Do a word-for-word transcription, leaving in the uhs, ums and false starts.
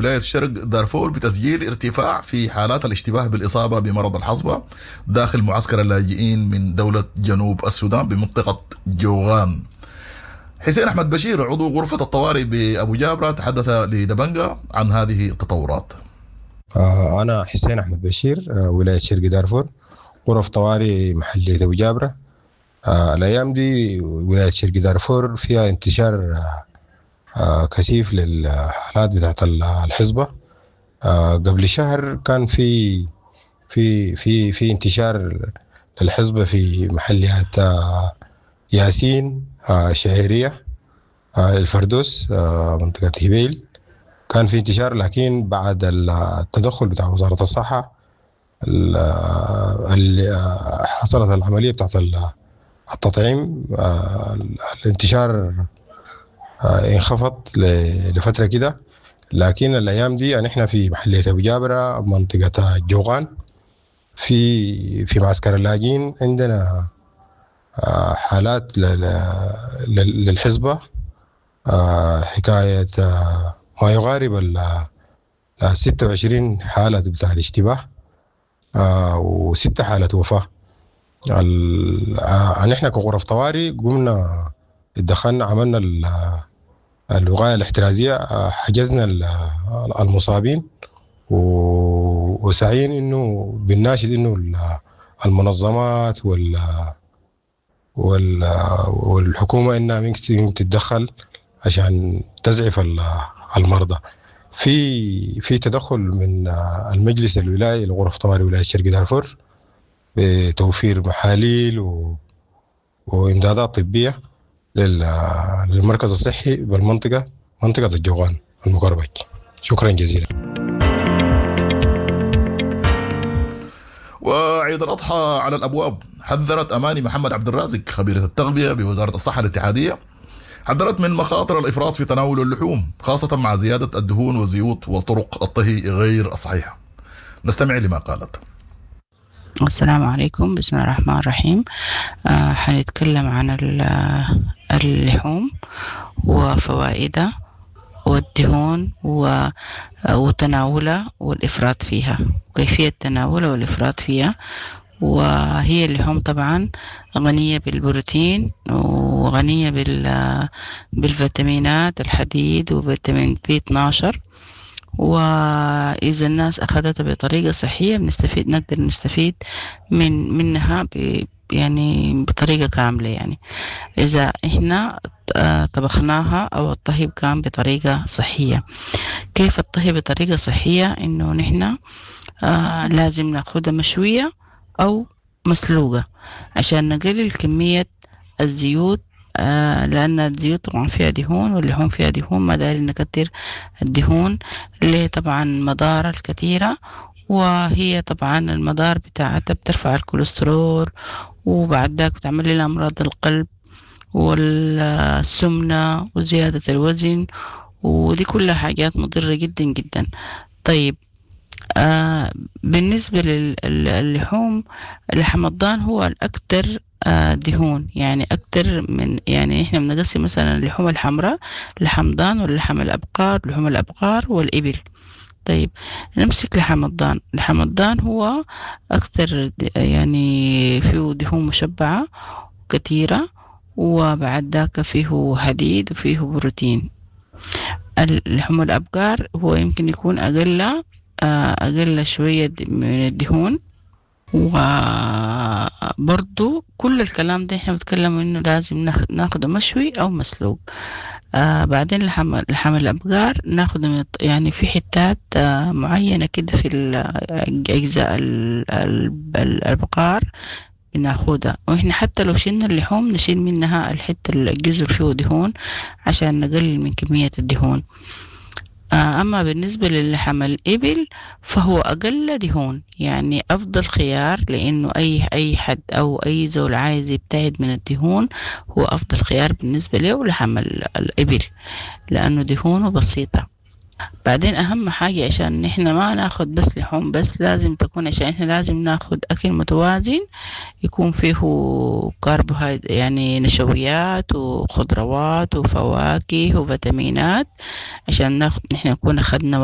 ولاية شرق دارفور بتسجيل ارتفاع في حالات الاشتباه بالإصابة بمرض الحصبة داخل معسكر اللاجئين من دولة جنوب السودان بمنطقة جوغان. حسين أحمد بشير عضو غرفة الطوارئ بأبو جابرة تحدث لدبنجة عن هذه التطورات. آه أنا حسين أحمد بشير، آه ولاية شرق دارفور، غرف طوارئ محلية أبو جابرة. آه الأيام دي ولاية شرق دارفور فيها انتشار آه آه كثيف للحالات بتاعت الحصبة. آه قبل شهر كان في في في في انتشار للحصبة في محليات آه ياسين، آه شهرية، آه الفردوس، آه منطقة هبيل، كان في انتشار. لكن بعد التدخل بتاع وزارة الصحة اللي حصلت العملية بتاعت التطعيم، الانتشار انخفض لفترة كده. لكن الأيام دي نحن في محلية أبو جابرة منطقة جوغان في في معسكر اللاجئين عندنا حالات للحصبة، حكاية ما يقارب ال ستة وعشرين حالة بتاع اشتباه وستة حالة وفاة. نحن كغرف طوارئ قمنا اتدخلنا، عملنا الوقاية الاحترازية، حجزنا المصابين وسعيين انه بنناشد انه المنظمات وال والحكومة انها ممكن تتدخل عشان تزعف المرضى. في في تدخل من المجلس الولايي لغرف طوارئ ولاية شرق دارفور بتوفير محاليل و... وإمدادات طبية للمركز الصحي بالمنطقة، منطقة الجوغان المقربة. شكرا جزيلا. وعيد الأضحى على الأبواب. حذرت أماني محمد عبد الرازق خبيرة التغذية بوزارة الصحة الاتحادية، حذرت من مخاطر الإفراط في تناول اللحوم خاصة مع زيادة الدهون والزيوت وطرق الطهي غير الصحيحة. نستمع لما قالت. السلام عليكم، بسم الله الرحمن الرحيم. آه حنتكلم عن اللحوم وفوائدها والدهون وتناولها والإفراط فيها، وكيفية تناولها والإفراط فيها. وهي اللحوم طبعا غنية بالبروتين وغنية بالفيتامينات الحديد وفيتامين بي اثناشر، وإذا الناس أخذتها بطريقة صحية بنستفيد نقدر نستفيد من منها ب يعني بطريقة كاملة. يعني إذا إحنا طبخناها أو الطهي كان بطريقة صحية. كيف الطهي بطريقة صحية؟ إنه نحن آه لازم ناخدها مشوية أو مسلوقة عشان نقلل كمية الزيوت، آه لأن الزيوت طبعا فيها دهون واللحوم فيها دهون، ما داري نكتر الدهون اللي طبعا مضار الكثيرة. وهي طبعا المضار بتاعتها بترفع الكوليسترول، وبعد ذاك بتعمل لنا أمراض القلب والسمنة وزيادة الوزن، ودي كلها حاجات مضرة جدا جدا. طيب آه بالنسبة للحوم، لحم الضان هو الأكثر آه دهون، يعني أكثر من يعني إحنا بنقسم مثلا اللحوم الحمراء لحم ضان واللحم الأبقار، لحوم الأبقار والإبل. طيب نمسك لحم الضان. لحم الضان هو أكثر يعني فيه دهون مشبعة كثيرة، وبعد ذاك فيه حديد وفيه بروتين. اللحوم الأبقار هو يمكن يكون أقل أقل شوية من الدهون، وبرضو كل الكلام ده احنا بنتكلم انه لازم ناخده مشوي او مسلوق. آه بعدين لحم لحم الابقار ناخده من يعني في حتات آه معينة كده في اجزاء الابقار بناخدها، واحنا حتى لو شلنا اللحوم نشيل منها الحتة الجزء اللي فيه دهون عشان نقلل من كمية الدهون. أما بالنسبة للحم الإبل فهو أقل دهون، يعني أفضل خيار، لأنه أي أي حد أو أي زول عايز يبتعد من الدهون هو أفضل خيار بالنسبة له لحم الإبل، لأنه دهونه بسيطة. بعدين أهم حاجة عشان نحن ما ناخد بس لحوم بس، لازم تكون عشان إحنا لازم ناخد أكل متوازن يكون فيه كربوهيدرات يعني نشويات وخضروات وفواكه وفيتامينات، عشان ناخد نحن نكون أخدنا